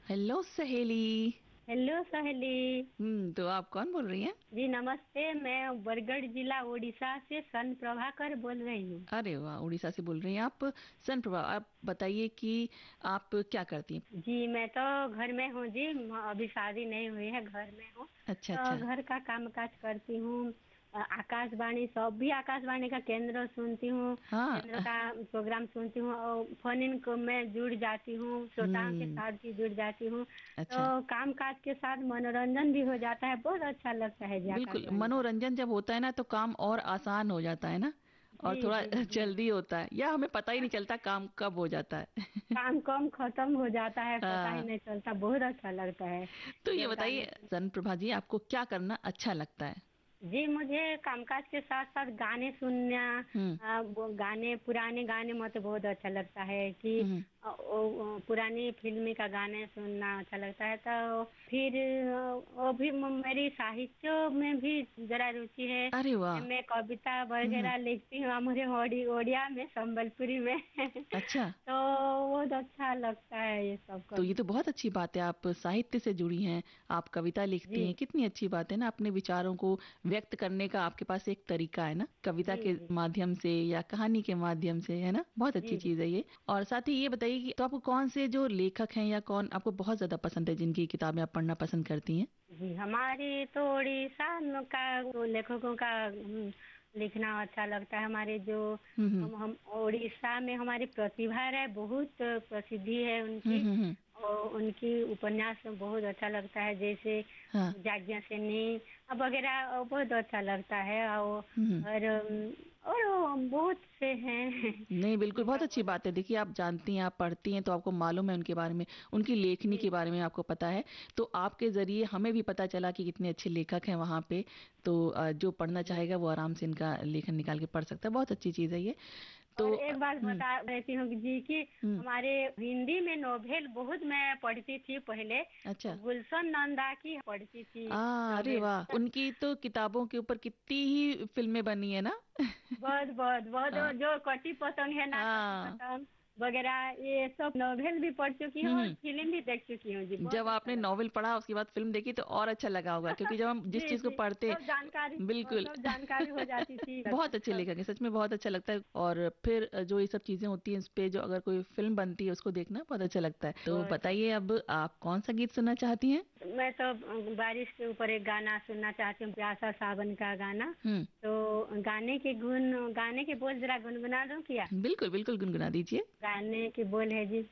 Hello सहेली। Hello सहेली। तो आप कौन बोल रही हैं? जी नमस्ते, मैं बरगढ़ जिला उड़ीसा से सन प्रभाकर बोल रही हूँ। अरे वाह, उड़ीसा से बोल रही हैं आप। सन प्रभा, आप बताइए कि आप क्या करती हैं? जी मैं तो घर में हूँ जी, अभी शादी नहीं हुई है, घर में हूँ। अच्छा तो अच्छा। घर का काम काज करती हूँ। आकाशवाणी, सब भी आकाशवाणी का केंद्र सुनती हूँ। हाँ। केंद्र का प्रोग्राम सुनती हूँ और फोन इन को मैं जुड़ जाती हूँ, श्रोताओं के हम्म। साथ भी जुड़ जाती हूँ। अच्छा। तो काम काज के साथ मनोरंजन भी हो जाता है, बहुत अच्छा लगता है जी बिल्कुल, आकाशवाणी का। मनोरंजन जब होता है ना तो काम और आसान हो जाता है ना। और जी थोड़ा जी जी। जल्दी होता है, या हमें पता ही नहीं चलता काम कब हो जाता है। काम कम खत्म हो जाता है, पता ही हाँ। नहीं चलता, बहुत अच्छा लगता है तो ये जब गाने बताइए सुन। सन प्रभा जी, आपको क्या करना अच्छा लगता है? जी मुझे कामकाज के साथ साथ गाने सुनना, हम्म वो गाने, पुराने गाने मुझे बहुत अच्छा लगता है कि हम्म। पुरानी फिल्मी का गाने सुनना अच्छा लगता है। तो फिर वो भी मेरी साहित्य में भी जरा रुचि है। अरे वाह। मैं कविता हम्म। वगैरह लिखती हूँ हमारे ओडिया में, संबलपुरी में। अच्छा। तो बहुत अच्छा लगता है ये सब तो ये करना। तो बहुत अच्छी बात है, आप साहित्य से जुड़ी हैं, आप कविता लिखती हैं, जी कितनी अच्छी बात है ना। अपने विचारों को व्यक्त करने का आपके पास एक तरीका है ना, कविता जी के जी माध्यम से या कहानी के माध्यम से, है ना। बहुत अच्छी जी जी चीज है ये। और साथ ही ये बताइए कि तो आपको कौन से जो लेखक हैं या कौन आपको बहुत ज्यादा पसंद है, जिनकी किताबें आप पढ़ना पसंद करती हैं? जी। हमारी तो उड़ीसा का वो लेखकों का लिखना अच्छा लगता है। हमारे जो हम्म। हम उड़ीसा में हमारी प्रतिभा है, बहुत प्रसिद्धि है उनकी। हम्म। और उनकी उपन्यास में बहुत अच्छा लगता है, जैसे हाँ। जाज्ञा सेनी अब वगैरह, बहुत अच्छा लगता है। हम्म। और बहुत से हैं। नहीं, बिल्कुल जिनका बहुत अच्छी बहुत बात है। अच्छा। देखिए, आप जानती हैं, आप पढ़ती हैं, तो आपको मालूम है उनके बारे में, उनकी लेखनी जी के बारे में आपको पता है। तो आपके जरिए हमें भी पता चला कि कितने अच्छे लेखक हैं वहां पे। तो जो पढ़ना जी। चाहेगा वो आराम से इनका लेखन निकाल के पढ़ सकता है। बहुत अच्छी चीज है ये। तो और एक बात बता रहती हूँ जी कि हम्म। हमारे हिंदी में नोवेल बहुत मैं पढ़ती थी पहले। अच्छा। गुलशन नंदा की पढ़ती थी अरे नोवेल। वाह, उनकी तो किताबों के ऊपर कितनी ही फिल्में बनी है ना। बहुत बहुत बहुत, हाँ जो कटी पतंग है ना, कटी हाँ। पतंग वगैरह, ये सब नोवेल भी पढ़ चुकी हूँ और हम्म। फिल्म भी देख चुकी हूँ जी, जब बहुत अच्छा आपने लगता नॉवेल पढ़ा उसके बाद फिल्म देखी तो और अच्छा लगा होगा, है। क्योंकि जब हम जिस जी चीज को जी, पढ़ते। सब जानकारी, वो बिल्कुल। सब जानकारी हो जाती थी लगता बहुत अच्छे था। लेखक हैं, सच में बहुत अच्छा लगता है। और फिर जो ये सब चीजें होती हैं, इस पे जो अगर कोई फिल्म बनती है उसको देखना बहुत अच्छा लगता है। तो बहुत बताइए, अच्छा। अब आप कौन सा गीत सुनना चाहती हैं? मैं तो बारिश के ऊपर एक गाना सुनना चाहती हूँ, प्यासा सावन का गाना। हम्म। तो गाने के बोल जरा गुनगुना दूं क्या? बिल्कुल बिल्कुल, गुनगुना दीजिए। गाने के बोल है जी।